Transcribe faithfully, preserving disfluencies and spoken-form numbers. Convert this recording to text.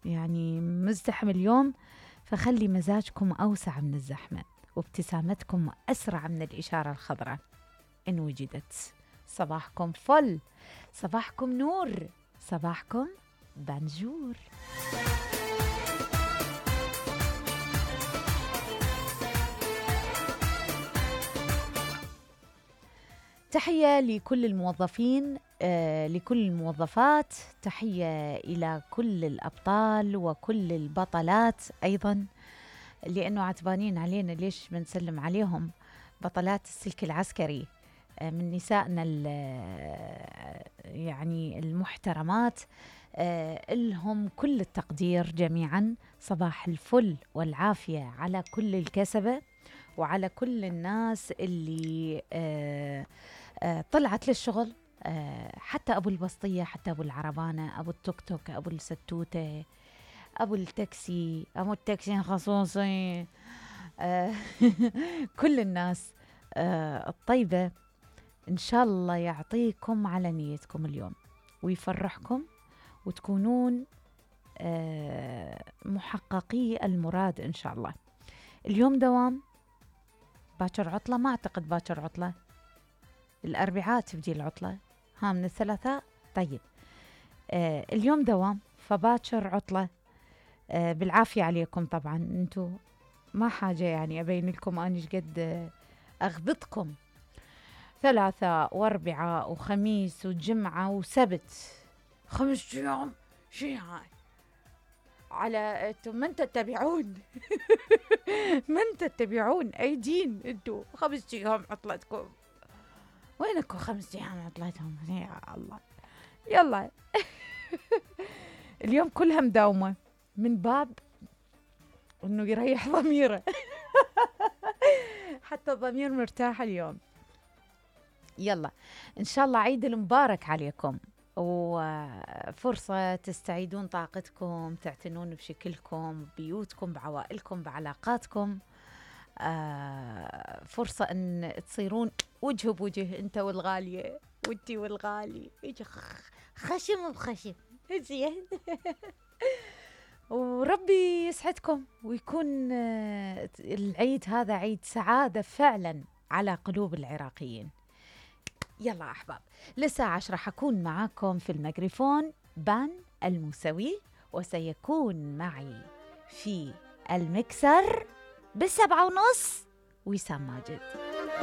يعني مزدحم اليوم، فخلي مزاجكم أوسع من الزحمة وابتسامتكم أسرع من الإشارة الخضراء إن وجدت. صباحكم فل، صباحكم نور، صباحكم بانجور. تحية لكل الموظفين، آه لكل الموظفات، تحية إلى كل الأبطال وكل البطلات أيضا، لأنه عتبانين علينا ليش بنسلم عليهم، بطلات السلك العسكري، آه من نسائنا يعني المحترمات، آه لهم كل التقدير جميعا. صباح الفل والعافية على كل الكسبة وعلى كل الناس اللي آه آه طلعت للشغل، آه حتى أبو البسطية، حتى أبو العربانة، أبو التوك توك، أبو الستوتة، أبو التاكسي، أبو التاكسي الخصوصي، آه كل الناس آه الطيبة، إن شاء الله يعطيكم على نيتكم اليوم ويفرحكم وتكونون آه محققي المراد إن شاء الله. اليوم دوام، باكر عطلة؟ ما أعتقد باكر عطلة، الأربعاء تبدي العطلة، ها من الثلاثاء. طيب آه اليوم دوام فباكر عطلة، آه بالعافية عليكم. طبعا انتو ما حاجة يعني أبين لكم أنا قد أغبطكم، ثلاثاء واربعاء وخميس وجمعة وسبت، خمس أيام شي هاي على انتو من تتبعون من تتبعون أي دين انتو؟ خمس أيام عطلتكم، وينكم خمس أيام عطلتهم يا الله. يلا اليوم كلها مداومة من باب انه يريح ضميره حتى الضمير مرتاح اليوم. يلا ان شاء الله عيد المبارك عليكم، وفرصة تستعيدون طاقتكم، تعتنون بشكلكم، ببيوتكم، بعوائلكم، بعلاقاتكم، آه فرصة ان تصيرون وجه بوجه انت والغالية وانتي والغالي، خشم بخشم زين وربي يسعدكم ويكون آه العيد هذا عيد سعادة فعلا على قلوب العراقيين. يلا أحباب، لسه عشرة حكون معاكم في الميكروفون بان الموسوي، وسيكون معي في المكسر بالسبعة ونص وسام ماجد.